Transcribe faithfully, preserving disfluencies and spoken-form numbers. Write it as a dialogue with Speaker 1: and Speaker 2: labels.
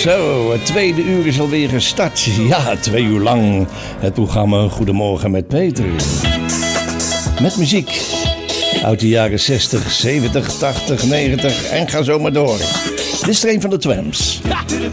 Speaker 1: Zo, het tweede uur is alweer gestart. Ja, twee uur lang. Het programma Goedemorgen met Peter. Met muziek uit de jaren zestig, zeventig, tachtig, negentig en ga zo maar door. Dit is er een van de Twams.